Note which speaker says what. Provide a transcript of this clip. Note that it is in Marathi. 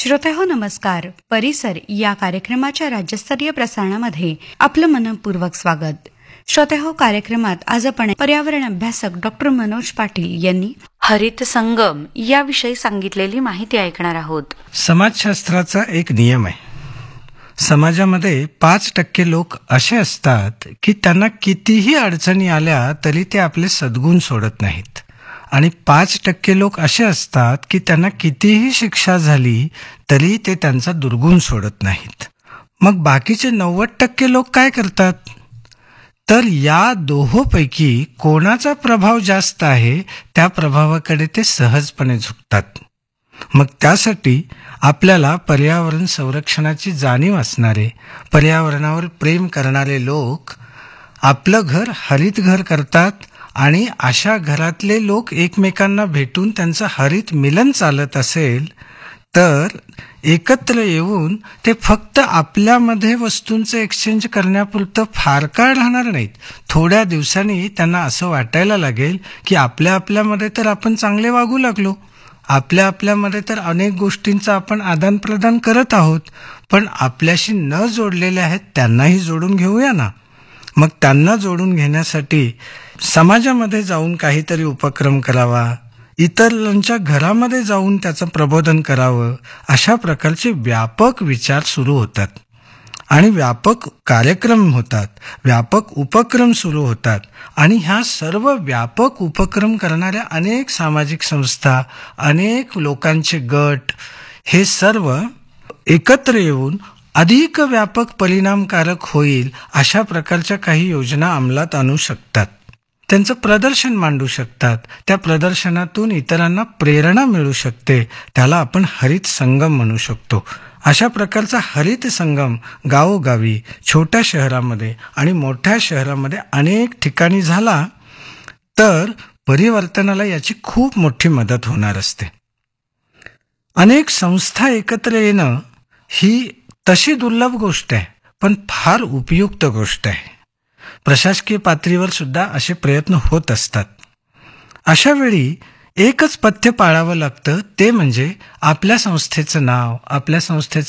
Speaker 1: श्रोतेहो नमस्कार. परिसर या कार्यक्रमाच्या राज्यस्तरीय प्रसारणामध्ये आपलं मनपूर्वक स्वागत. श्रोतेहो, कार्यक्रमात आज आपण पर्यावरण अभ्यासक डॉक्टर मनोज पाटील यांनी हरित संगम याविषयी सांगितलेली माहिती ऐकणार आहोत.
Speaker 2: समाजशास्त्राचा एक नियम आहे. समाजामध्ये 5% लोक असे असतात की त्यांना कितीही अडचणी आल्या तरी ते आपले सद्गुण सोडत नाहीत, आणि 5% लोक असे असतात की त्यांना कितीही शिक्षा झाली तरी ते त्यांचा दुर्गुण सोडत नाहीत. मग बाकीचे 90% लोक काय करतात? तर या दोहोंपैकी कोणाचा प्रभाव जास्त आहे त्या प्रभावाकडे ते सहजपणे झुकतात. मग त्यासाठी आपल्याला पर्यावरण संरक्षणाची जाणीव असणारे, पर्यावरणावर प्रेम करणारे लोक आपलं घर हरित घर करतात, आणि अशा घरातले लोक एकमेकांना भेटून त्यांचं हरित मिलन चालत असेल तर एकत्र येऊन ते फक्त आपल्यामध्ये वस्तूंचं एक्सचेंज करण्यापुरतं फार काळ राहणार नाहीत. थोड्या दिवसांनी त्यांना असं वाटायला लागेल की आपल्यामध्ये तर आपण चांगले वागू लागलो, आपल्यामध्ये तर अनेक गोष्टींचं आपण आदान प्रदान करत आहोत, पण आपल्याशी न जोडलेले आहेत त्यांनाही जोडून घेऊया ना. मग त्यांना जोडून घेण्यासाठी समाजामध्ये जाऊन काहीतरी उपक्रम करावा, इतरांच्या घरामध्ये जाऊन त्याचं प्रबोधन करावं, अशा प्रकारचे व्यापक विचार सुरू होतात आणि व्यापक कार्यक्रम होतात, व्यापक उपक्रम सुरू होतात. आणि ह्या सर्व व्यापक उपक्रम करणाऱ्या अनेक सामाजिक संस्था, अनेक लोकांचे गट, हे सर्व एकत्र येऊन अधिक व्यापक परिणामकारक होईल अशा प्रकारच्या काही योजना अंमलात आणू शकतात. त्यांचं प्रदर्शन मांडू शकतात. त्या प्रदर्शनातून इतरांना प्रेरणा मिळू शकते. त्याला आपण हरित संगम म्हणू शकतो. अशा प्रकारचा हरित संगम गावोगावी, छोट्या शहरामध्ये आणि मोठ्या शहरामध्ये अनेक ठिकाणी झाला तर परिवर्तनाला याची खूप मोठी मदत होणार असते. अनेक संस्था एकत्र येणं ही तशी दुर्लभ गोष्ट आहे, पण फार उपयुक्त गोष्ट आहे. प्रशासकीय पातळीवर सुद्धा असे प्रयत्न होत असतात. अशा वेळी एकच पथ्य पाळावं लागतं, ते म्हणजे आपल्या संस्थेचं नाव, आपल्या संस्थेचं